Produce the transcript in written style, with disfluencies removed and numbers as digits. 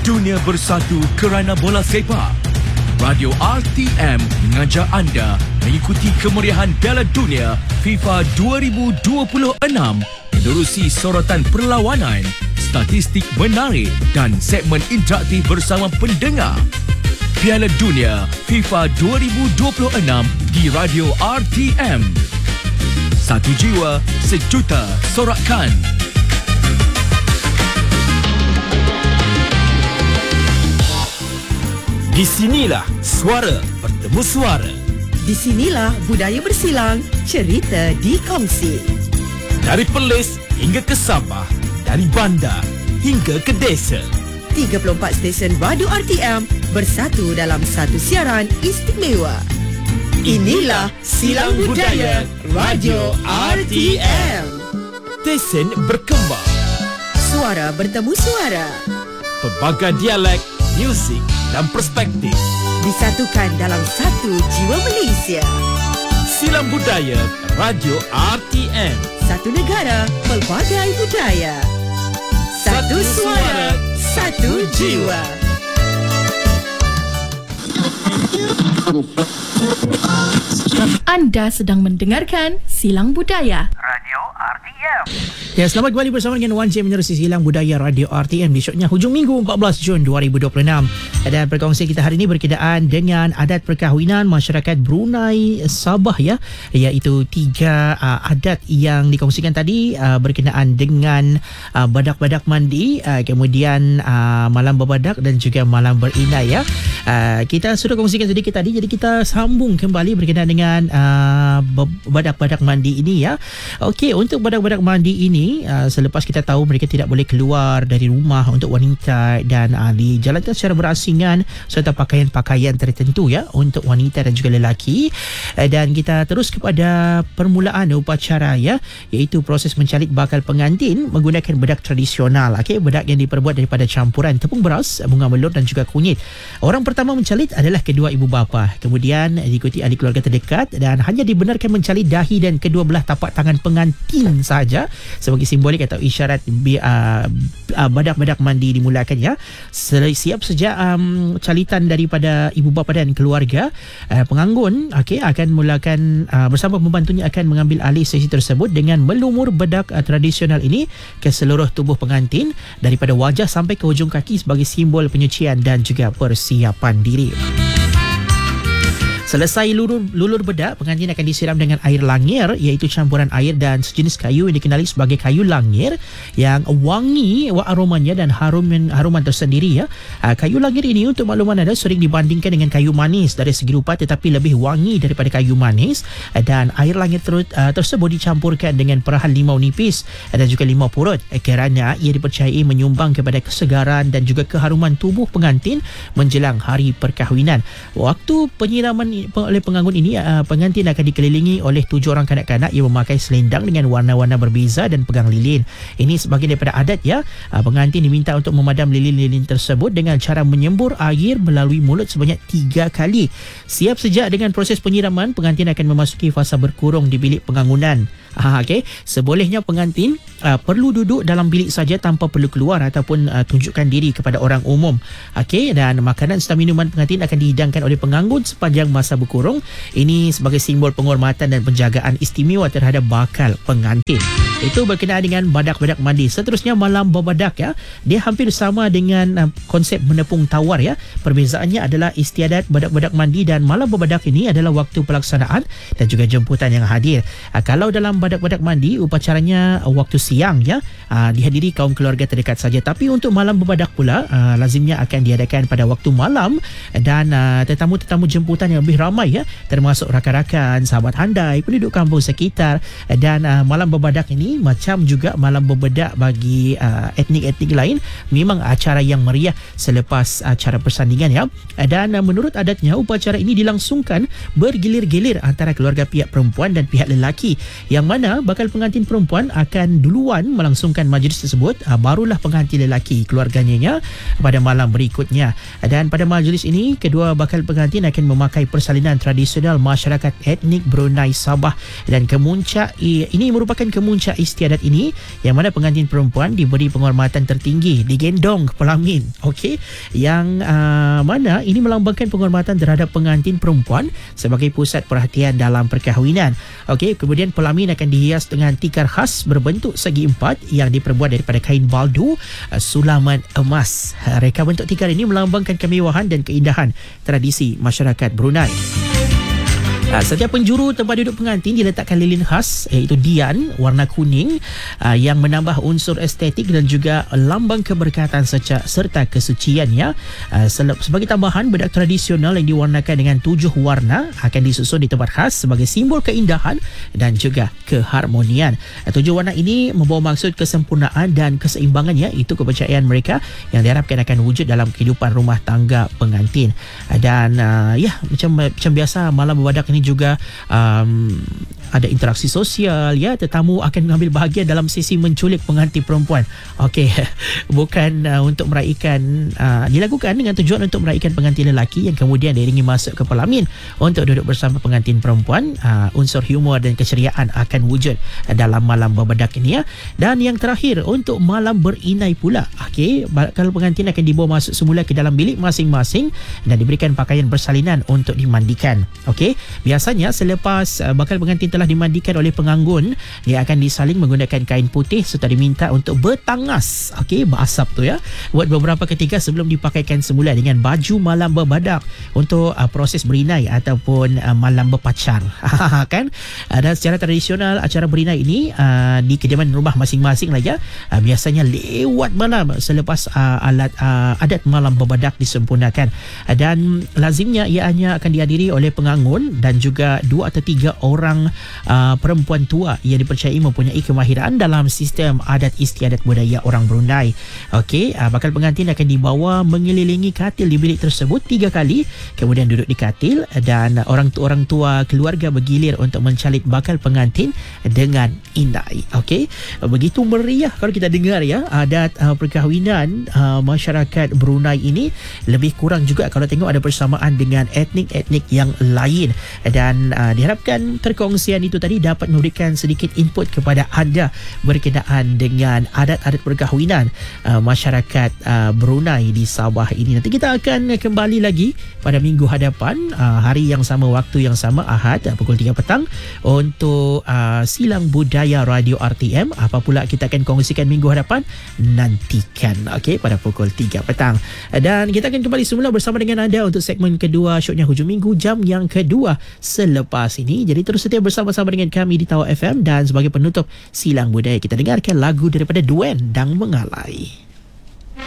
Dunia bersatu kerana bola sepak. Radio RTM mengajak anda mengikuti kemeriahan Piala Dunia FIFA 2026 menerusi sorotan perlawanan, statistik menarik dan segmen interaktif bersama pendengar. Piala Dunia FIFA 2026 di Radio RTM. Satu jiwa, sejuta sorakan. Di sinilah suara bertemu suara. Di sinilah budaya bersilang, cerita dikongsi. Dari Perlis hingga ke Sabah, dari bandar hingga ke desa. 34 stesen Radio RTM bersatu dalam satu siaran istimewa. Inilah Silang Budaya Radio RTM. Stesen berkembang. Suara bertemu suara. Pelbagai dialek, muzik dan perspektif Disatukan dalam satu jiwa Malaysia. Silang Budaya Radio RTM. Satu negara, pelbagai budaya. Satu suara, satu jiwa. Anda sedang mendengarkan Silang Budaya Radio RTM. Ya, selamat kembali bersama dengan Wan Cik menerusi Silang Budaya Radio RTM di syoknya hujung minggu 14 Jun 2026. Dan perkongsian kita hari ini berkenaan dengan adat perkahwinan masyarakat Brunei Sabah ya, iaitu 3 adat yang dikongsikan tadi berkenaan dengan badak-badak mandi, kemudian malam berbadak dan juga malam berinai ya. Kita sudah kongsikan sedikit tadi, jadi kita sambung kembali berkenaan dengan badak-badak mandi ini ya. Okey, untuk badak-badak mandi ini selepas kita tahu mereka tidak boleh keluar dari rumah untuk wanita dan dijalankan secara berasingan serta pakaian-pakaian tertentu ya untuk wanita dan juga lelaki. Dan kita terus kepada permulaan upacara ya, iaitu proses mencalik bakal pengantin menggunakan bedak tradisional. Okey, bedak yang diperbuat daripada campuran tepung beras, bunga melur dan juga kunyit. Orang pertama mencalit adalah kedua ibu bapa, kemudian diikuti ahli keluarga terdekat dan hanya dibenarkan mencalit dahi dan kedua belah tapak tangan pengantin saja sebagai simbolik atau isyarat badak-badak mandi dimulakan ya. Siap sejak calitan daripada ibu bapa dan keluarga, pengangun akan mulakan bersama pembantunya akan mengambil alih sesi tersebut dengan melumur bedak tradisional ini ke seluruh tubuh pengantin daripada wajah sampai ke hujung kaki sebagai simbol penyucian dan juga persiapan diri. Selesai lulur bedak, pengantin akan disiram dengan air langir, iaitu campuran air dan sejenis kayu yang dikenali sebagai kayu langir yang wangi aromanya dan haruman tersendiri ya. Kayu langir ini untuk makluman anda sering dibandingkan dengan kayu manis dari segi rupa tetapi lebih wangi daripada kayu manis, dan air langir tersebut dicampurkan dengan perahan limau nipis dan juga limau purut kerana ia dipercayai menyumbang kepada kesegaran dan juga keharuman tubuh pengantin menjelang hari perkahwinan. Waktu penyiraman oleh pengantin ini, pengantin akan dikelilingi oleh 7 orang kanak-kanak yang memakai selendang dengan warna-warna berbeza dan pegang lilin. Ini sebahagian daripada adat ya. Pengantin diminta untuk memadam lilin-lilin tersebut dengan cara menyembur air melalui mulut sebanyak 3 kali. Siap sejak dengan proses penyiraman, pengantin akan memasuki fasa berkurung di bilik pengangunan. Sebolehnya pengantin perlu duduk dalam bilik saja tanpa perlu keluar ataupun tunjukkan diri kepada orang umum. Dan makanan serta minuman pengantin akan dihidangkan oleh pengangun sepanjang masa berkurung. Ini sebagai simbol penghormatan dan penjagaan istimewa terhadap bakal pengantin. Itu berkenaan dengan badak-badak mandi. Seterusnya malam berbadak ya. Dia hampir sama dengan konsep menepung tawar ya. Perbezaannya adalah istiadat badak-badak mandi dan malam berbadak ini adalah waktu pelaksanaan dan juga jemputan yang hadir. Kalau dalam badak-badak mandi, upacaranya waktu siang ya, dihadiri kaum keluarga terdekat saja. Tapi untuk malam berbadak pula lazimnya akan diadakan pada waktu malam dan tetamu-tetamu jemputan yang lebih ramai ya, termasuk rakan-rakan, sahabat handai, penduduk kampung sekitar. Dan malam berbadak ini macam juga malam berbedak bagi etnik-etnik lain, memang acara yang meriah selepas acara persandingan ya. Dan menurut adatnya upacara ini dilangsungkan bergilir-gilir antara keluarga pihak perempuan dan pihak lelaki, yang mana mana bakal pengantin perempuan akan duluan melangsungkan majlis tersebut, barulah pengantin lelaki keluarganya pada malam berikutnya. Dan pada majlis ini, kedua bakal pengantin akan memakai persalinan tradisional masyarakat etnik Brunei Sabah, dan kemuncak ini merupakan kemuncak istiadat ini yang mana pengantin perempuan diberi penghormatan tertinggi, digendong pelamin, okey, yang mana ini melambangkan penghormatan terhadap pengantin perempuan sebagai pusat perhatian dalam perkahwinan. Okey, kemudian pelamin akan dihias dengan tikar khas berbentuk segi empat yang diperbuat daripada kain baldu sulaman emas. Reka bentuk tikar ini melambangkan kemewahan dan keindahan tradisi masyarakat Brunei. Setiap penjuru tempat duduk pengantin diletakkan lilin khas iaitu dian warna kuning yang menambah unsur estetik dan juga lambang keberkatan serta kesuciannya. Sebagai tambahan, bedak tradisional yang diwarnakan dengan 7 warna akan disusun di tempat khas sebagai simbol keindahan dan juga keharmonian. 7 warna ini membawa maksud kesempurnaan dan keseimbangannya, itu kepercayaan mereka yang diharapkan akan wujud dalam kehidupan rumah tangga pengantin. Dan macam biasa, malam berbadak ini juga ada interaksi sosial, ya. Tetamu akan mengambil bahagian dalam sesi menculik pengantin perempuan. Okey, bukan untuk meraihkan, dilakukan dengan tujuan untuk meraihkan pengantin lelaki yang kemudian diiringi masuk ke pelamin untuk duduk bersama pengantin perempuan. Unsur humor dan keceriaan akan wujud dalam malam berbedak ini, ya. Dan yang terakhir, untuk malam berinai pula. Okey, bakal pengantin akan dibawa masuk semula ke dalam bilik masing-masing dan diberikan pakaian bersalinan untuk dimandikan. Okey, biasanya selepas bakal pengantin telah dimandikan oleh penganggun, dia akan disalin menggunakan kain putih serta diminta untuk bertangas, okey, berasap tu, ya, buat beberapa ketika sebelum dipakaikan semula dengan baju malam berbadak untuk proses berinai ataupun malam berpacar. Kan? Dan secara tradisional acara berinai ini di kediaman rumah masing-masing lah, ya, biasanya lewat malam selepas adat malam berbadak disempurnakan, dan lazimnya ia hanya akan dihadiri oleh penganggun dan juga 2 atau 3 orang perempuan tua yang dipercayai mempunyai kemahiran dalam sistem adat istiadat budaya orang Brunei. Okey, bakal pengantin akan dibawa mengelilingi katil di bilik tersebut 3 kali, kemudian duduk di katil dan orang tua keluarga bergilir untuk mencalit bakal pengantin dengan inai. Okey, begitu meriah kalau kita dengar, ya, adat perkahwinan masyarakat Brunei ini. Lebih kurang juga kalau tengok ada persamaan dengan etnik-etnik yang lain, dan diharapkan perkongsian itu tadi dapat memberikan sedikit input kepada anda berkenaan dengan adat-adat perkahwinan masyarakat Brunei di Sabah ini. Nanti kita akan kembali lagi pada minggu hadapan, hari yang sama, waktu yang sama, Ahad pukul 3 petang untuk Silang Budaya Radio RTM. Apa pula kita akan kongsikan minggu hadapan, nantikan, okey, pada pukul 3 petang. Dan kita akan kembali semula bersama dengan anda untuk segmen kedua syoknya Hujung Minggu, jam yang kedua selepas ini. Jadi terus setia bersama-sama dengan kami di Tawar FM, dan sebagai penutup Silang Budaya kita dengarkan lagu daripada Duen Dang Mengalai.